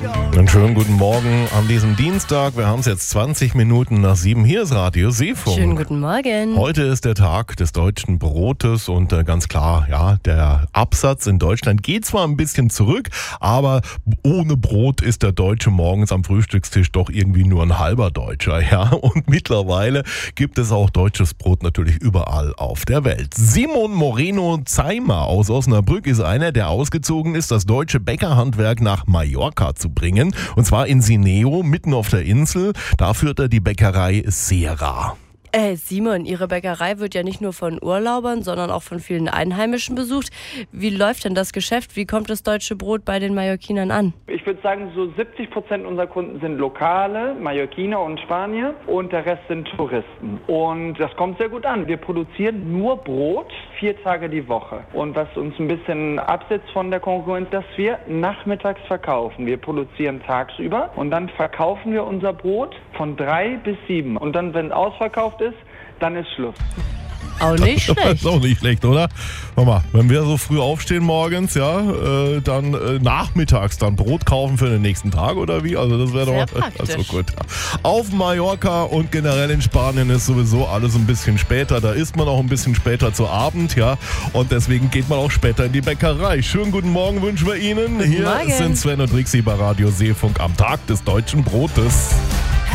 Einen schönen guten Morgen an diesem Dienstag. Wir haben es jetzt 20 Minuten nach 7. Hier ist Radio Seefunk. Schönen guten Morgen. Heute ist der Tag des deutschen Brotes und ganz klar, ja, der Absatz in Deutschland geht zwar ein bisschen zurück, aber ohne Brot ist der Deutsche morgens am Frühstückstisch doch irgendwie nur ein halber Deutscher. Ja? Und mittlerweile gibt es auch deutsches Brot natürlich überall auf der Welt. Simon Moreno Zeimer aus Osnabrück ist einer, der ausgezogen ist, das deutsche Bäckerhandwerk nach Mallorca zu bringen. Und zwar in Sineo, mitten auf der Insel. Da führt er die Bäckerei Sera. Simon, Ihre Bäckerei wird ja nicht nur von Urlaubern, sondern auch von vielen Einheimischen besucht. Wie läuft denn das Geschäft? Wie kommt das deutsche Brot bei den Mallorquinern an? Ich würde sagen, so 70% unserer Kunden sind Lokale, Mallorquiner und Spanier, und der Rest sind Touristen. Und das kommt sehr gut an. Wir produzieren nur Brot 4 Tage die Woche. Und was uns ein bisschen absetzt von der Konkurrenz, dass wir nachmittags verkaufen. Wir produzieren tagsüber und dann verkaufen wir unser Brot von 3 bis 7. Und dann, wenn ausverkauft ist, dann ist Schluss. Auch nicht schlecht. Das ist auch nicht schlecht, oder? Mama, wenn wir so früh aufstehen morgens, ja, dann nachmittags dann Brot kaufen für den nächsten Tag oder wie? Also das wäre doch also gut. Ja. Auf Mallorca und generell in Spanien ist sowieso alles ein bisschen später. Da isst man auch ein bisschen später zu Abend, ja. Und deswegen geht man auch später in die Bäckerei. Schönen guten Morgen wünschen wir Ihnen. Hier sind Sven und Rixi bei Radio Seefunk am Tag des deutschen Brotes.